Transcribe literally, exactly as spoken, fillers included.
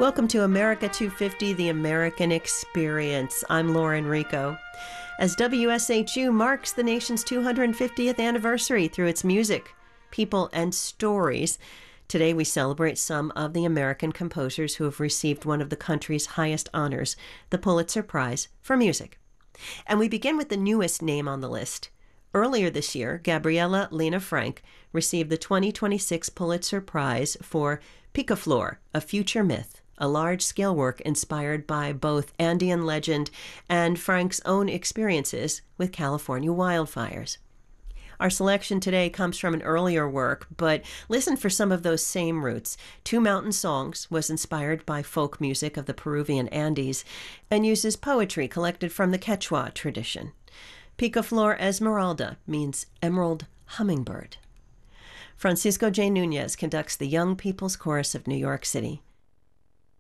Welcome to America two fifty, The American Experience. I'm Lauren Rico. As W S H U marks the nation's two hundred fiftieth anniversary through its music, people, and stories, today we celebrate some of the American composers who have received one of the country's highest honors, the Pulitzer Prize for Music. And we begin with the newest name on the list. Earlier this year, Gabriela Lena Frank received the twenty twenty-six Pulitzer Prize for Picaflor, A Future Myth, a large-scale work inspired by both Andean legend and Frank's own experiences with California wildfires. Our selection today comes from an earlier work, but listen for some of those same roots. Two Mountain Songs was inspired by folk music of the Peruvian Andes and uses poetry collected from the Quechua tradition. Picaflor Esmeralda means emerald hummingbird. Francisco J. Nunez conducts the Young People's Chorus of New York City.